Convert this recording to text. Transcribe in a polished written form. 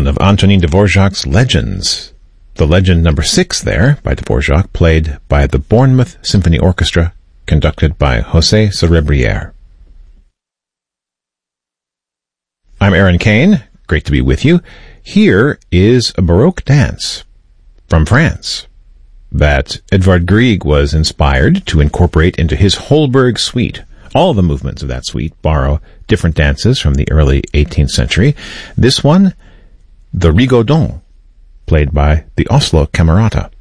one of Antonin Dvorak's legends. The legend number 6 there, by Dvorak, played by the Bournemouth Symphony Orchestra, conducted by José Cerebrière. I'm Aaron Kane. Great to be with you. Here is a Baroque dance from France that Edvard Grieg was inspired to incorporate into his Holberg suite. All the movements of that suite borrow different dances from the early 18th century. This one, the Rigodon, played by the Oslo Camerata.